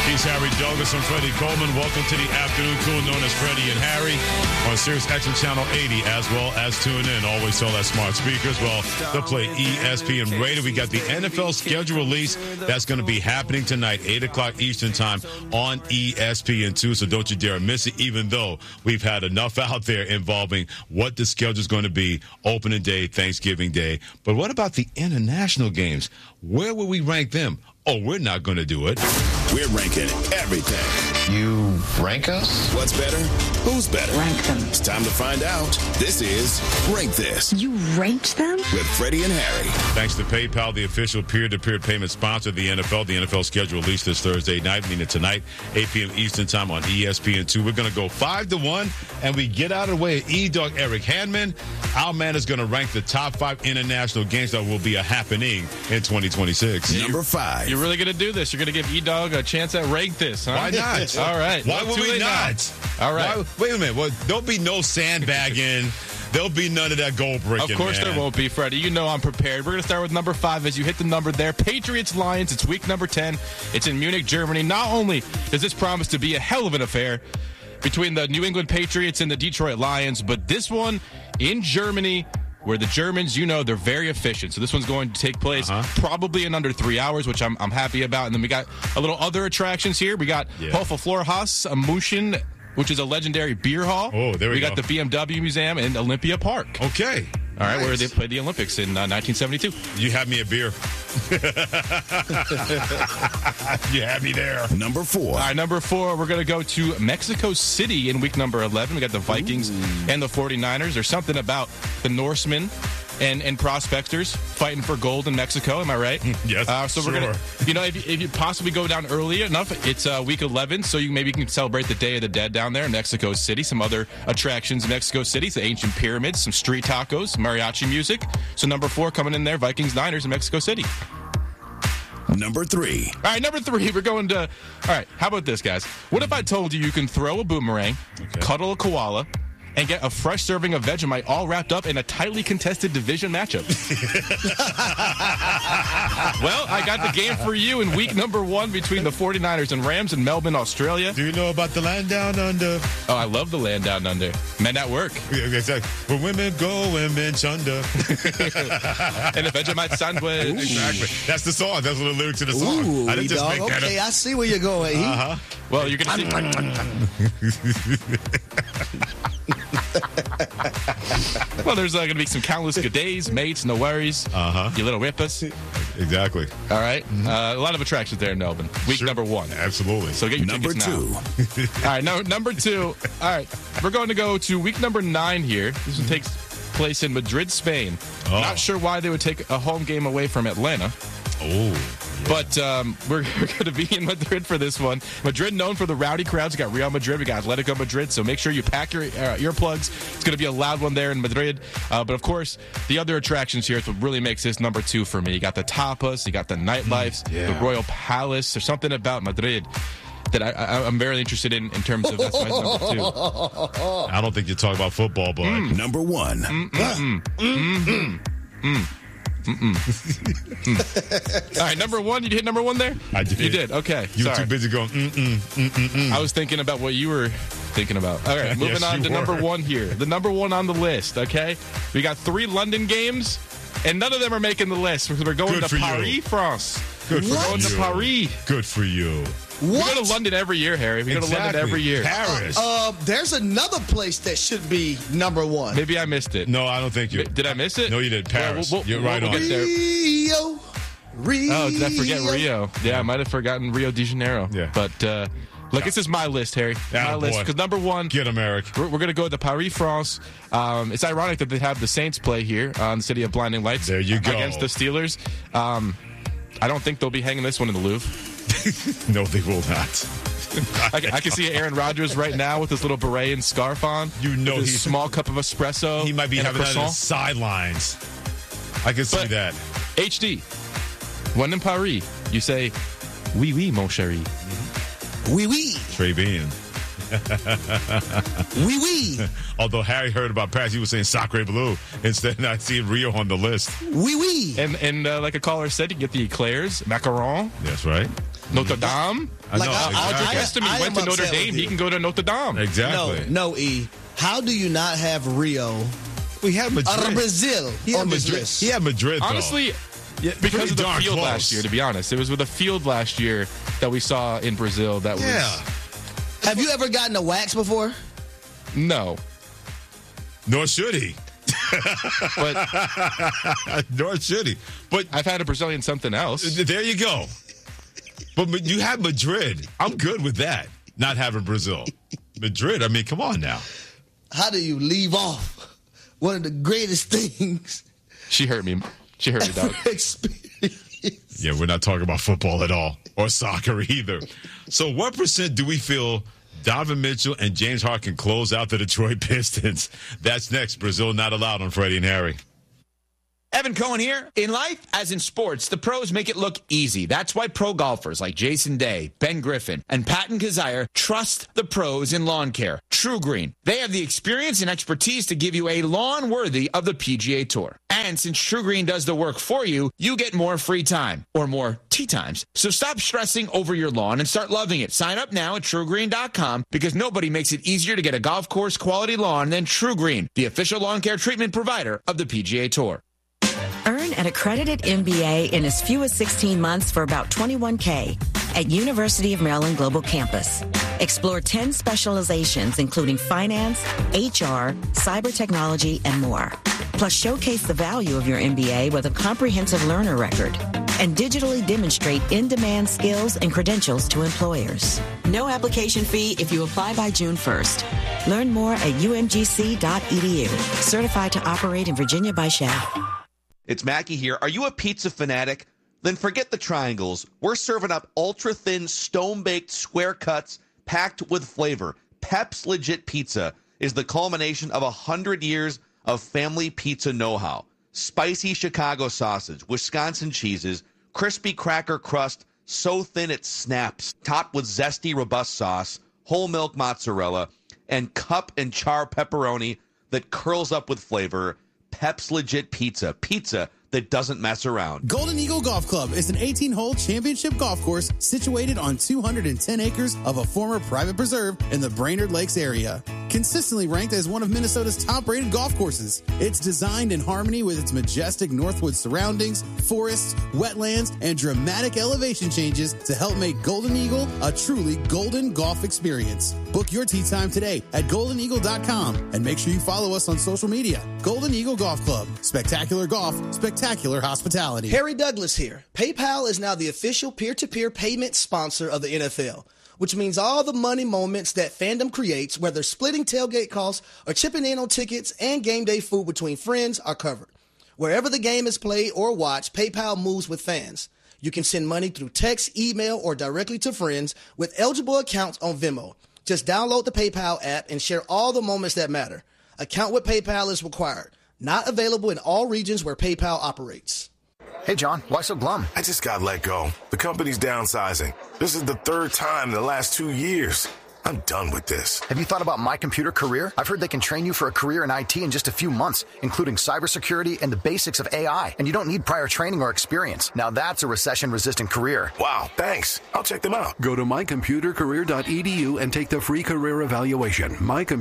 He's Harry Douglas and Freddie Coleman. Welcome to the afternoon cool known as Freddie and Harry on Sirius XM Channel 80, as well as tune in. Always tell that smart speakers. Well, they'll play ESPN Radio. We got the NFL schedule release. That's going to be happening tonight, 8 o'clock Eastern time on ESPN2. So don't you dare miss it, even though we've had enough out there involving what the schedule is going to be opening day, Thanksgiving Day. But what about the international games? Where will we rank them? Oh, we're not going to do it. We're ranking everything. You rank us? What's better? Who's better? Rank them. It's time to find out. This is Rank This. You ranked them? With Freddie and Harry. Thanks to PayPal, the official peer-to-peer payment sponsor of the NFL. The NFL schedule released this Thursday night, meaning tonight, 8 p.m. Eastern time on ESPN2. We're going to go 5-1, and we get out of the way of E-Dog Eric Handman. Our man is going to rank the top 5 international games that will be a happening in 2026. Number 5. You're really going to do this? You're going to give E-Dog a chance at Rank This, huh? Why not? All right. Why would we not? All right. Wait a minute. Well, there'll be no sandbagging. There'll be none of that goal breaking. Of course there won't be, Freddie. You know I'm prepared. We're going to start with number 5 as you hit the number there. Patriots-Lions. It's week number 10. It's in Munich, Germany. Not only does this promise to be a hell of an affair between the New England Patriots and the Detroit Lions, but this one in Germany, where the Germans, you know, they're very efficient. So this one's going to take place probably in under 3 hours, which I'm happy about. And then we got a little other attractions here. We got Hoffenflorhaus München, which is a legendary beer hall. Oh, there we got the BMW Museum and Olympia Park. Okay. All right, where they played the Olympics in 1972. You had me a beer. You had me there. Number 4. All right, number 4, we're going to go to Mexico City in week number 11. We got the Vikings and the 49ers. There's something about the Norsemen and prospectors fighting for gold in Mexico. Am I right? Yes, so we're going to, if you possibly go down early enough, it's week 11, so maybe you can celebrate the Day of the Dead down there in Mexico City. Some other attractions in Mexico City, the ancient pyramids, some street tacos, mariachi music. So number 4 coming in there, Vikings, Niners in Mexico City. Number 3. All right, number 3, we're going to... All right, how about this, guys? What if I told you can throw a boomerang, cuddle a koala, and get a fresh serving of Vegemite all wrapped up in a tightly contested division matchup? Well, I got the game for you in week number 1 between the 49ers and Rams in Melbourne, Australia. Do you know about the land down under? Oh, I love the land down under. Men at work. Yeah, exactly. Where women go, women chunder. And a Vegemite sandwich. Exactly. That's the song. That's the lyrics to the song. Ooh, I didn't just make that okay, up. I see where you're going. Well, you're going to see... Well, there's going to be some countless good days, mates, no worries. You little rippers. Exactly. All right. A lot of attractions there in Melbourne. Week number 1. Absolutely. So get your Number tickets 2. now. All right, number 2. All right, we're going to go to week number 9 here. This one takes place in Madrid, Spain. Not sure why they would take a home game away from Atlanta. Oh. But we're going to be in Madrid for this one. Madrid known for the rowdy crowds. We got Real Madrid. We got Atletico Madrid. So make sure you pack your earplugs. It's going to be a loud one there in Madrid. But, of course, the other attractions here is what really makes this number 2 for me. You got the tapas. You got the nightlifes. The Royal Palace. There's something about Madrid that I'm very interested in terms of that's my number 2. I don't think you talk about football, but Number 1. All right, number 1. You hit number 1 there? I did. You did. Okay. You were Sorry. too busy going, I was thinking about what you were thinking about. All right, moving Yes, on you to number were. 1 here. The number 1 on the list, okay? We got 3 London games, and none of them are making the list because we're going Good to for you. Paris, France. Good for We're going to you. Paris. Good for you. We go to London every year, Harry. We go to London every year. Paris. There's another place that should be number 1. Maybe I missed it. No, I don't think you. Did I miss it? No, you did. Paris. You're right on. Get there. Rio. Oh, did I forget Rio? Yeah, I might have forgotten Rio de Janeiro. Yeah. But, look, this is my list, Harry. My list. Because number 1, Get him, Eric. we're going to go to Paris, France. It's ironic that they have the Saints play here on the City of Blinding Lights. There you go. Against the Steelers. I don't think they'll be hanging this one in the Louvre. No, they will not. I can see Aaron Rodgers right now with his little beret and scarf on. You know with his he's- small cup of espresso. He might be and a having that on croissant. the sidelines. I can see But- that. HD. When in Paris, you say, oui, oui, mon chéri. Oui, oui. Trey Bean. Oui, oui. Although Harry heard about Paris, he was saying Sacre Bleu. Instead, I see Rio on the list. Oui, oui. And like a caller said, you can get the eclairs, macaron. That's right. Notre Dame? I know, Audric Estimé went to Notre Dame. He can go to Notre Dame. Exactly. No, E. How do you not have Rio? We had Madrid. Brazil on this list. He had Madrid, though. Honestly, because of the field last year, to be honest. It was with a field last year that we saw in Brazil that was... Have you ever gotten a wax before? No. Nor should he. But Nor should he. But I've had a Brazilian something else. There you go. But you have Madrid. I'm good with that, not having Brazil. Madrid, I mean, come on now. How do you leave off one of the greatest things? She hurt me. She hurt me, dog. Experience. Yeah, we're not talking about football at all, or soccer either. So what percent do we feel Donovan Mitchell and James Harden can close out the Detroit Pistons? That's next. Brazil Not Allowed on Freddie and Harry. Evan Cohen here. In life, as in sports, the pros make it look easy. That's why pro golfers like Jason Day, Ben Griffin, and Patton Kazire trust the pros in lawn care. True Green. They have the experience and expertise to give you a lawn worthy of the PGA Tour. And since True Green does the work for you, you get more free time, or more tee times. So stop stressing over your lawn and start loving it. Sign up now at TrueGreen.com because nobody makes it easier to get a golf course quality lawn than True Green, the official lawn care treatment provider of the PGA Tour. Earn an accredited MBA in as few as 16 months for about $21K at University of Maryland Global Campus. Explore 10 specializations, including finance, HR, cyber technology, and more. Plus, showcase the value of your MBA with a comprehensive learner record and digitally demonstrate in-demand skills and credentials to employers. No application fee if you apply by June 1st. Learn more at umgc.edu. Certified to operate in Virginia by Shell. It's Mackie here. Are you a pizza fanatic? Then forget the triangles. We're serving up ultra-thin, stone-baked square cuts packed with flavor. Pep's Legit Pizza is the culmination of 100 years of family pizza know-how. Spicy Chicago sausage, Wisconsin cheeses, crispy cracker crust, so thin it snaps, topped with zesty, robust sauce, whole milk mozzarella, and cup and char pepperoni that curls up with flavor. Pep's Legit Pizza. Pizza that doesn't mess around. Golden Eagle Golf Club is an 18-hole championship golf course situated on 210 acres of a former private preserve in the Brainerd Lakes area. Consistently ranked as one of Minnesota's top-rated golf courses, it's designed in harmony with its majestic Northwood surroundings, forests, wetlands, and dramatic elevation changes to help make Golden Eagle a truly golden golf experience. Book your tee time today at goldeneagle.com and make sure you follow us on social media. Golden Eagle Golf Club. Spectacular golf, spectacular hospitality. Harry Douglas here. PayPal is now the official peer-to-peer payment sponsor of the NFL, which means all the money moments that fandom creates, whether splitting tailgate costs or chipping in on tickets and game day food between friends, are covered. Wherever the game is played or watched, PayPal moves with fans. You can send money through text, email, or directly to friends with eligible accounts on Venmo. Just download the PayPal app and share all the moments that matter. Account with PayPal is required. Not available in all regions where PayPal operates. Hey, John, why so glum? I just got let go. The company's downsizing. This is the third time in the last 2 years. I'm done with this. Have you thought about My Computer Career? I've heard they can train you for a career in IT in just a few months, including cybersecurity and the basics of AI. And you don't need prior training or experience. Now that's a recession-resistant career. Wow, thanks. I'll check them out. Go to mycomputercareer.edu and take the free career evaluation.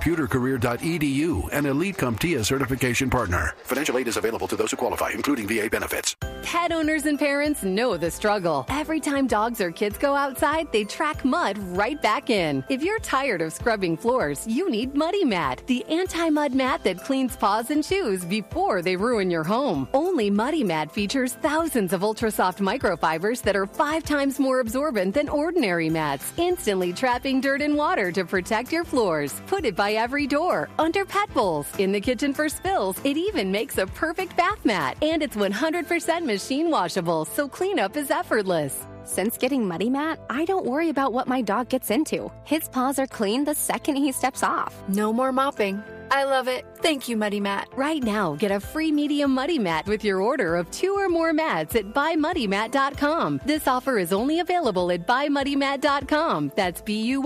mycomputercareer.edu, an Elite CompTIA certification partner. Financial aid is available to those who qualify, including VA benefits. Pet owners and parents know the struggle. Every time dogs or kids go outside, they track mud right back in. If you're tired of scrubbing floors, you need Muddy Mat, the anti-mud mat that cleans paws and shoes before they ruin your home. Only Muddy Mat features thousands of ultra-soft microfibers that are 5 times more absorbent than ordinary mats, instantly trapping dirt and water to protect your floors. Put it by every door, under pet bowls, in the kitchen for spills. It even makes a perfect bath mat, and it's 100% machine washable, so cleanup is effortless. Since getting Muddy Mat, I don't worry about what my dog gets into. His paws are clean the second he steps off. No more mopping. I love it. Thank you, Muddy Mat. Right now, get a free medium Muddy Mat with your order of 2 or more mats at buymuddymat.com. This offer is only available at buymuddymat.com. That's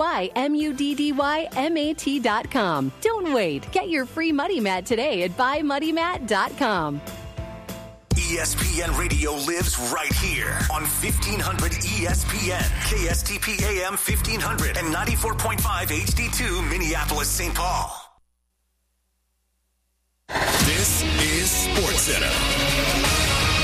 BUYMUDDYMAT.com. Don't wait. Get your free Muddy Mat today at buymuddymat.com. ESPN Radio lives right here on 1500 ESPN, KSTP AM 1500, and 94.5 HD2 Minneapolis, St. Paul. This is SportsCenter.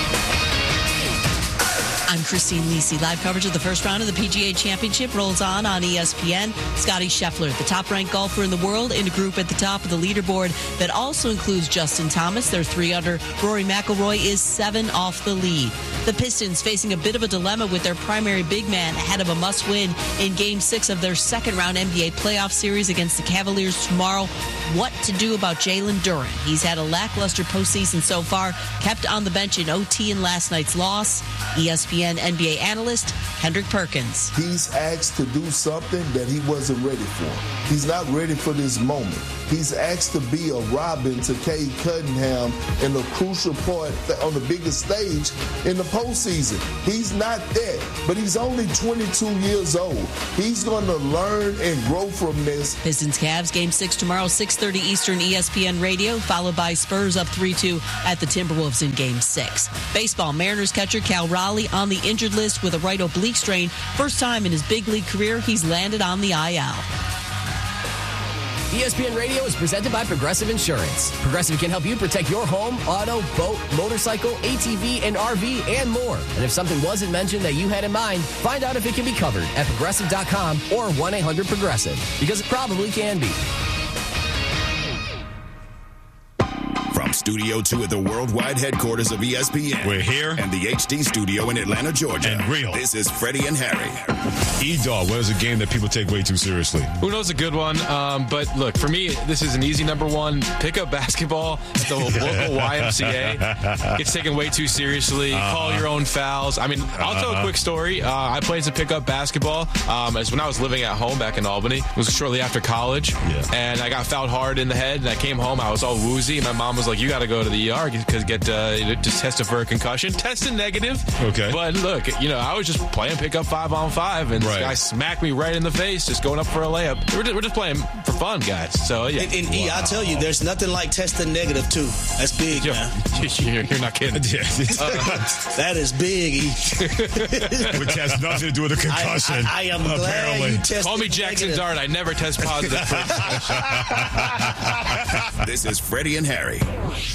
I'm Christine Lisi. Live coverage of the first round of the PGA Championship rolls on ESPN. Scottie Scheffler, the top-ranked golfer in the world, in a group at the top of the leaderboard that also includes Justin Thomas. They're 3 under. Rory McIlroy is 7 off the lead. The Pistons facing a bit of a dilemma with their primary big man ahead of a must-win in Game 6 of their second-round NBA playoff series against the Cavaliers tomorrow. What to do about Jalen Duren? He's had a lackluster postseason so far, kept on the bench in OT in last night's loss. ESPN NBA analyst Kendrick Perkins. He's asked to do something that he wasn't ready for. He's not ready for this moment. He's asked to be a Robin to Cade Cunningham in a crucial part on the biggest stage in the postseason. He's not that, but he's only 22 years old. He's going to learn and grow from this. Pistons Cavs Game 6 tomorrow, 6:30 Eastern, ESPN Radio, followed by Spurs up 3-2 at the Timberwolves in Game 6. Baseball, Mariners catcher Cal Raleigh on the injured list with a right oblique strain. First time in his big league career he's landed on the IL. ESPN Radio is presented by Progressive Insurance. Progressive can help you protect your home, auto, boat, motorcycle, ATV, and RV, and more. And if something wasn't mentioned that you had in mind, find out if it can be covered at Progressive.com or 1-800-PROGRESSIVE, because it probably can be. From Studio 2 at the worldwide headquarters of ESPN. We're here. And the HD studio in Atlanta, Georgia. And real. This is Freddie and Harry. E-Dog, what is a game that people take way too seriously? Who knows, a good one. But look, for me, this is an easy number one. Pickup basketball at the local YMCA. It's taken way too seriously. Call your own fouls. I mean, I'll tell a quick story. I played some pickup basketball as when I was living at home back in Albany. It was shortly after college. Yeah. And I got fouled hard in the head. And I came home. I was all woozy. And my mom was like, you got to go to the ER because get just tested for a concussion. Tested negative. Okay. But look, I was just playing pickup 5-on-5, and this guy smacked me right in the face, just going up for a layup. We're just playing for fun, guys. So yeah. And I tell you, there's nothing like testing negative too. That's big, man. You're not kidding. That is big. Which has nothing to do with a concussion. I am glad you tested. Call me Jackson negative. Dart. I never test positive for a concussion. This is Freddie and Harry.